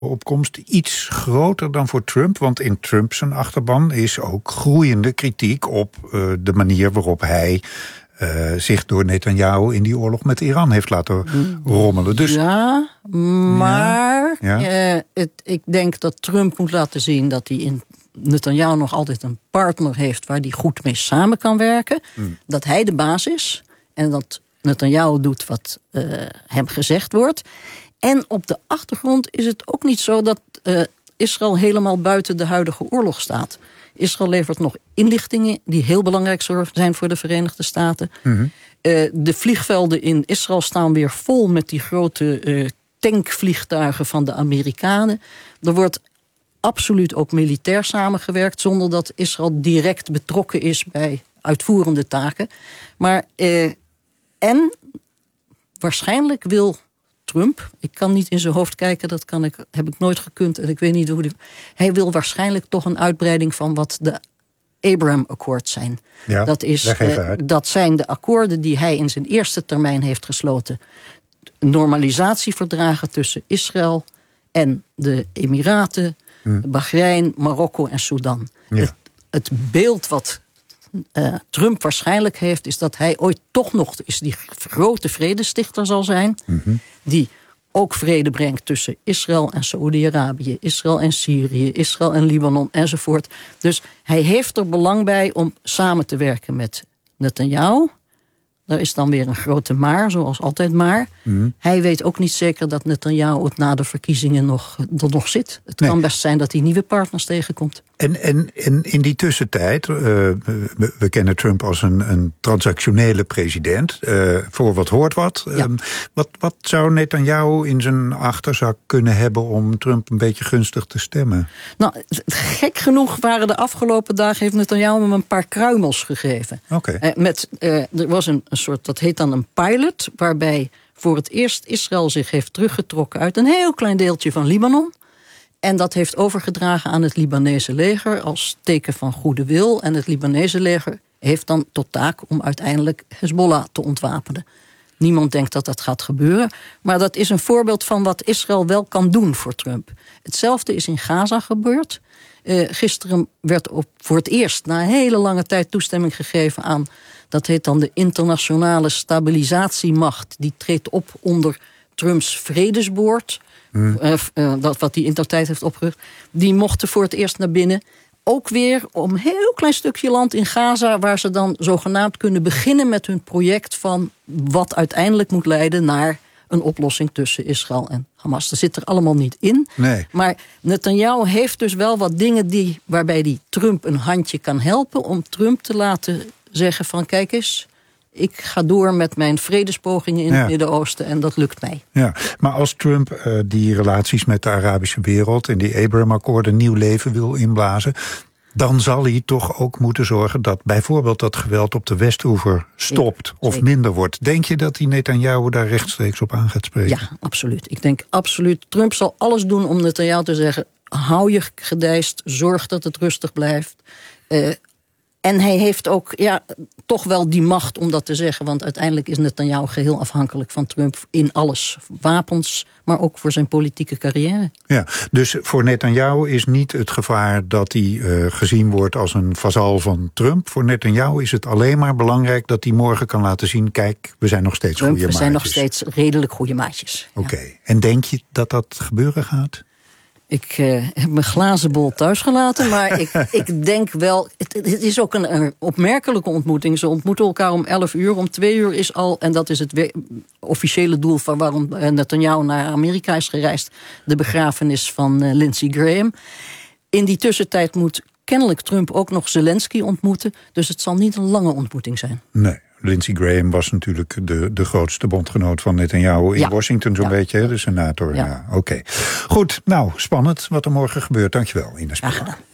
opkomst iets groter dan voor Trump? Want in Trump zijn achterban is ook groeiende kritiek op de manier waarop hij zich door Netanyahu in die oorlog met Iran heeft laten rommelen. Dus, ja, maar ik denk dat Trump moet laten zien dat hij in Netanyahu nog altijd een partner heeft waar hij goed mee samen kan werken. Dat hij de baas is en dat Netanyahu doet wat hem gezegd wordt. En op de achtergrond is het ook niet zo dat Israël helemaal buiten de huidige oorlog staat. Israël levert nog inlichtingen die heel belangrijk zijn voor de Verenigde Staten. De vliegvelden in Israël staan weer vol met die grote tankvliegtuigen van de Amerikanen. Er wordt absoluut ook militair samengewerkt, zonder dat Israël direct betrokken is bij uitvoerende taken. Maar en waarschijnlijk wil Trump, ik kan niet in zijn hoofd kijken, heb ik nooit gekund en ik weet niet hoe hij wil waarschijnlijk toch een uitbreiding van wat de Abraham Accords zijn. Ja, dat zijn de akkoorden die hij in zijn eerste termijn heeft gesloten. Normalisatieverdragen tussen Israël en de Emiraten, Bahrein, Marokko en Sudan. Ja. Het beeld wat Trump waarschijnlijk heeft, is dat hij ooit toch nog die grote vredestichter zal zijn, die ook vrede brengt tussen Israël en Saoedi-Arabië, Israël en Syrië, Israël en Libanon enzovoort. Dus hij heeft er belang bij om samen te werken met Netanyahu. Er is dan weer een grote maar, zoals altijd maar. Hij weet ook niet zeker dat Netanyahu het na de verkiezingen er nog zit. Het kan best zijn dat hij nieuwe partners tegenkomt. En in die tussentijd, we kennen Trump als een transactionele president. Voor wat hoort wat. Ja. Wat zou Netanyahu in zijn achterzak kunnen hebben om Trump een beetje gunstig te stemmen? Nou, gek genoeg waren de afgelopen dagen, heeft Netanyahu hem een paar kruimels gegeven. Okay. Er was een soort, dat heet dan een pilot, waarbij voor het eerst Israël zich heeft teruggetrokken uit een heel klein deeltje van Libanon. En dat heeft overgedragen aan het Libanese leger als teken van goede wil. En het Libanese leger heeft dan tot taak om uiteindelijk Hezbollah te ontwapenen. Niemand denkt dat dat gaat gebeuren. Maar dat is een voorbeeld van wat Israël wel kan doen voor Trump. Hetzelfde is in Gaza gebeurd. Gisteren werd voor het eerst na een hele lange tijd toestemming gegeven aan, dat heet dan de internationale stabilisatiemacht. Die treedt op onder Trumps vredesboord. Dat wat hij in de tijd heeft opgericht. Die mochten voor het eerst naar binnen. Ook weer om een heel klein stukje land in Gaza, waar ze dan zogenaamd kunnen beginnen met hun project van wat uiteindelijk moet leiden naar een oplossing tussen Israël en Hamas. Dat zit er allemaal niet in. Nee. Maar Netanyahu heeft dus wel wat dingen waarbij hij Trump een handje kan helpen om Trump te laten zeggen van kijk eens, ik ga door met mijn vredespogingen in het Midden-Oosten en dat lukt mij. Ja, maar als Trump die relaties met de Arabische wereld en die Abraham-akkoorden nieuw leven wil inblazen, dan zal hij toch ook moeten zorgen dat bijvoorbeeld dat geweld op de Westoever stopt of minder wordt. Denk je dat die Netanyahu daar rechtstreeks op aan gaat spreken? Ja, absoluut. Ik denk absoluut. Trump zal alles doen om Netanyahu te zeggen, hou je gedijst, zorg dat het rustig blijft. En hij heeft ook toch wel die macht om dat te zeggen. Want uiteindelijk is Netanyahu geheel afhankelijk van Trump in alles. Wapens, maar ook voor zijn politieke carrière. Ja, dus voor Netanyahu is niet het gevaar dat hij gezien wordt als een vazal van Trump. Voor Netanyahu is het alleen maar belangrijk dat hij morgen kan laten zien, kijk, we zijn nog steeds goede maatjes. We zijn nog steeds redelijk goede maatjes. Oké. En denk je dat dat gebeuren gaat? Ik heb mijn glazen bol thuis gelaten, maar ik denk wel, het is ook een opmerkelijke ontmoeting. Ze ontmoeten elkaar om 11 uur, om 2 uur is al, en dat is het officiële doel van waarom Netanyahu naar Amerika is gereisd, de begrafenis van Lindsey Graham. In die tussentijd moet kennelijk Trump ook nog Zelensky ontmoeten, dus het zal niet een lange ontmoeting zijn. Nee. Lindsey Graham was natuurlijk de grootste bondgenoot van Netanyahu in Washington, zo'n beetje, de senator. Ja. Oké. Goed, nou, spannend wat er morgen gebeurt. Dankjewel, Ines. Graag gedaan.